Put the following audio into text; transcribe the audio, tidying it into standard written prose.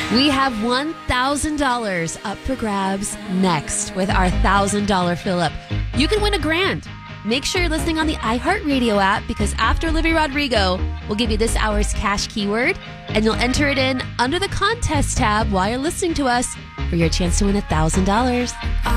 We have $1,000 up for grabs next with our $1,000 fill-up. You can win $1,000. Make sure you're listening on the iHeartRadio app because after Olivia Rodrigo, we'll give you this hour's cash keyword and you'll enter it in under the contest tab while you're listening to us for your chance to win $1,000.